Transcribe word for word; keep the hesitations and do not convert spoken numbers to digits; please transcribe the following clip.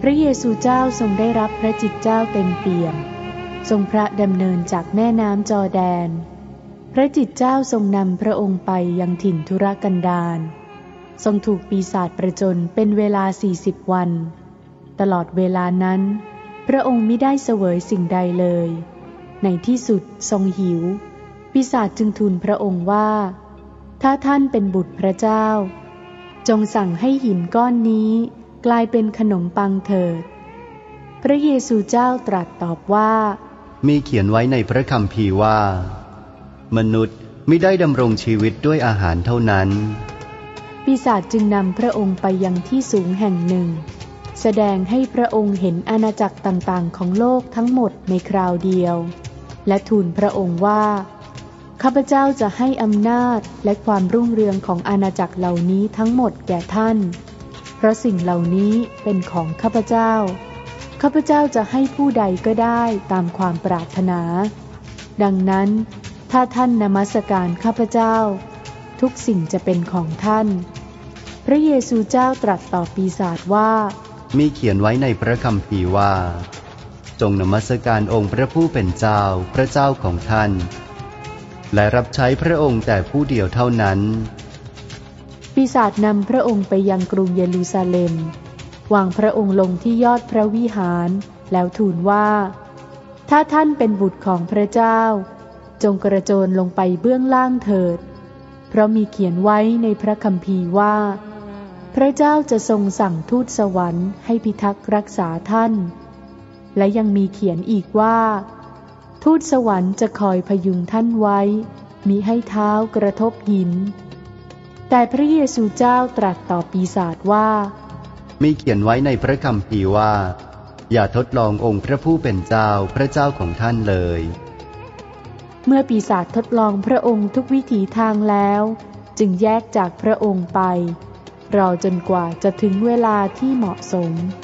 พระเยซูเจ้าทรงได้รับพระจิตเจ้าเต็มเปี่ยมทรงพระดำเนินจากแม่น้ำจอร์แดนพระจิตเจ้าทรงนำพระองค์ไปยังถิ่นทุรกันดารทรงถูกปีศาจประจนเป็นเวลาสี่สิบวันตลอดเวลานั้นพระองค์มิได้เสวยสิ่งใดเลยในที่สุดทรงหิวปีศาจจึงทูลพระองค์ว่าถ้าท่านเป็นบุตรพระเจ้าจงสั่งให้หินก้อนนี้กลายเป็นขนมปังเถิดพระเยซูเจ้าตรัสตอบว่ามีเขียนไว้ในพระคัมภีร์ว่ามนุษย์มิได้ดำรงชีวิตด้วยอาหารเท่านั้นปีศาจจึงนำพระองค์ไปยังที่สูงแห่งหนึ่งแสดงให้พระองค์เห็นอาณาจักรต่างๆของโลกทั้งหมดในคราวเดียวและทูลพระองค์ว่าข้าพเจ้าจะให้อำนาจและความรุ่งเรืองของอาณาจักรเหล่านี้ทั้งหมดแก่ท่านเพราะสิ่งเหล่านี้เป็นของข้าพเจ้าข้าพเจ้าจะให้ผู้ใดก็ได้ตามความปรารถนาดังนั้นถ้าท่านนมัสการข้าพเจ้าทุกสิ่งจะเป็นของท่านพระเยซูเจ้าตรัสต่อปีศาจว่ามีเขียนไว้ในพระคัมภีร์ว่าจงนมัสการองค์พระผู้เป็นเจ้าพระเจ้าของท่านและรับใช้พระองค์แต่ผู้เดียวเท่านั้นปีศาจนำพระองค์ไปยังกรุงเยรูซาเล็มวางพระองค์ลงที่ยอดพระวิหารแล้วทูลว่าถ้าท่านเป็นบุตรของพระเจ้าจงกระโจนลงไปเบื้องล่างเถิดเพราะมีเขียนไว้ในพระคัมภีร์ว่าพระเจ้าจะทรงสั่งทูตสวรรค์ให้พิทักษ์รักษาท่านและยังมีเขียนอีกว่าทูตสวรรค์จะคอยพยุงท่านไว้มิให้เท้ากระทบหินแต่พระเยซูเจ้าตรัสต่อปีศาจว่ามีเขียนไว้ในพระคัมภีร์ว่าอย่าทดลององค์พระผู้เป็นเจ้าพระเจ้าของท่านเลยเมื่อปีศาจทดลองพระองค์ทุกวิถีทางแล้วจึงแยกจากพระองค์ไปรอจนกว่าจะถึงเวลาที่เหมาะสม